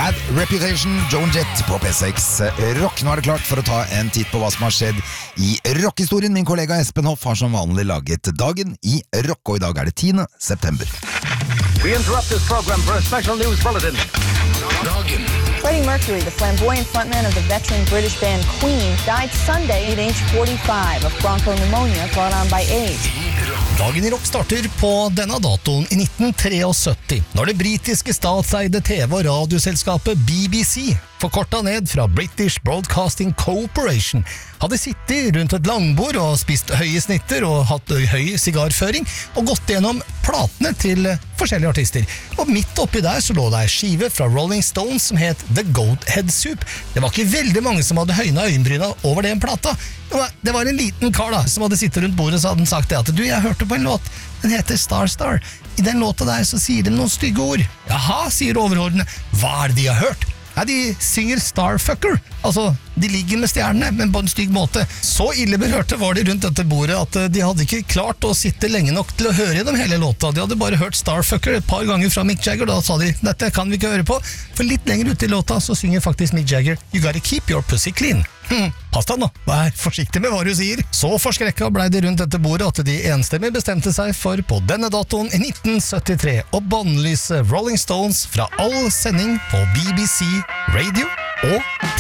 Bad Reputation, Joan Jett på P6 Rock. Nå er det klart for å ta en titt på hva som har skjedd i rockhistorien. Min kollega Espen Hoff har som vanlig laget dagen i rock, og i dag er det 10. september. We interrupt this program for a special news bulletin. Dagen. Freddie Mercury, the flamboyant frontman of the veteran British band Queen, died Sunday at age 45 of bronchopneumonia brought on by AIDS. Dagen i rock starter på denne datoen i 1973, når det britiske statseide TV- og radioselskapet BBC, forkortet ned fra British Broadcasting Corporation, hadde sittet rundt et langbord og spist høye snitter og hatt høy sigarføring og gått gjennom platene til forskjellige artister. Og midt oppi der så lå det en skive fra Rolling Stones som het The Goathead Soup. Det var ikke veldig mange som hadde høyna øyenbryna over den plata. Det var en liten kar da, som hadde sittet rundt bordet, så hadde han sagt det at du, jeg hørte på en låt, den heter Star Star. I den låta der så sier de noen stygge ord. Jaha, sier overordene. Hva er det de har hørt? Ja, de synger Starfucker. Altså, de ligger med stjernene, men på en stygg måte. Så ille berørte var de rundt dette bordet at de hadde ikke klart å sitte lenge nok til å høre gjennom hele låta. De hadde bare hørt Starfucker et par ganger fra Mick Jagger. Da sa de, dette kan vi ikke høre på. For litt lenger ute i låta så synger faktisk Mick Jagger You gotta keep your pussy clean. Pass deg nå, vær forsiktig med hva du sier. Så forskrekka ble de rundt dette bordet at de enstemmig bestemte seg for på denne datoen i 1973 å bannlyse Rolling Stones fra all sending på BBC Radio og